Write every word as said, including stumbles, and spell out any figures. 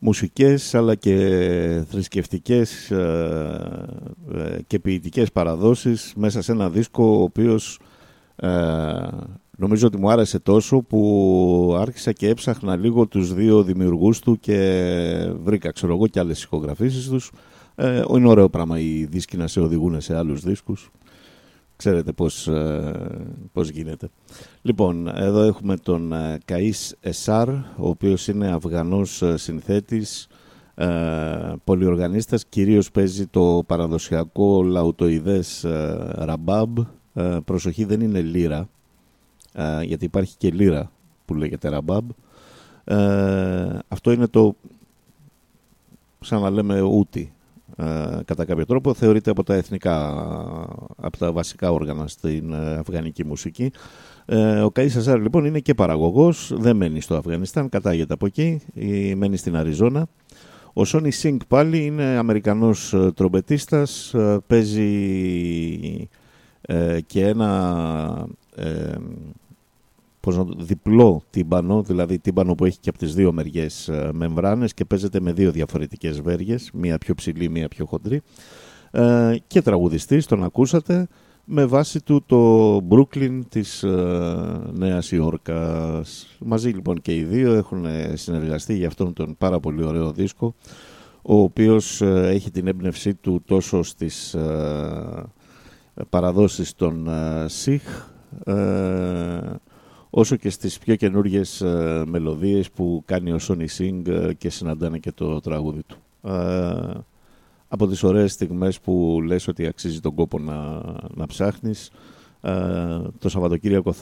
μουσικές αλλά και θρησκευτικές και ποιητικές παραδόσεις μέσα σε ένα δίσκο ο οποίος νομίζω ότι μου άρεσε τόσο που άρχισα και έψαχνα λίγο τους δύο δημιουργούς του και βρήκα, ξέρω εγώ, και άλλες ηχογραφήσεις τους. Ε, είναι ωραίο πράγμα οι δίσκοι να σε οδηγούν σε άλλους δίσκους. Ξέρετε πώς, πώς γίνεται. Λοιπόν, εδώ έχουμε τον Καΐς Εσάρ, ο οποίος είναι Αφγανός συνθέτης, ε, πολυοργανίστας, κυρίως παίζει το παραδοσιακό λαουτοειδές ε, ραμπάμπ. Ε, προσοχή, δεν είναι λύρα, ε, γιατί υπάρχει και λύρα που λέγεται ραμπάμπ. Ε, αυτό είναι το, σαν να λέμε, ούτι. Ε, κατά κάποιο τρόπο θεωρείται από τα εθνικά, από τα βασικά όργανα στην ε, αφγανική μουσική. Ε, ο Καΐς Εσάρ λοιπόν είναι και παραγωγός, δεν μένει στο Αφγανιστάν, κατάγεται από εκεί, ή μένει στην Αριζόνα. Ο Σόνι Σινγκ πάλι είναι Αμερικανός ε, τρομπετίστας, ε, παίζει ε, και ένα ε, πώς να, διπλό τύμπανο, δηλαδή τύμπανο που έχει και από τις δύο μεριές ε, μεμβράνες και παίζεται με δύο διαφορετικές βέργες, μία πιο ψηλή, μία πιο χοντρή, ε, και τραγουδιστής, τον ακούσατε, με βάση του το Brooklyn της ε, Νέας Υόρκας. Μαζί λοιπόν και οι δύο έχουν συνεργαστεί για αυτόν τον πάρα πολύ ωραίο δίσκο, ο οποίος ε, έχει την έμπνευσή του τόσο στις ε, παραδόσεις των ε, Σιχ, ε, όσο και στις πιο καινούργιες ε, μελωδίες που κάνει ο Σόνι Σινγκ ε, και συναντάνε και το τραγούδι του. Ε, από τις ωραίες στιγμές που λες ότι αξίζει τον κόπο να, να ψάχνεις, ε, το Σαββατοκύριακο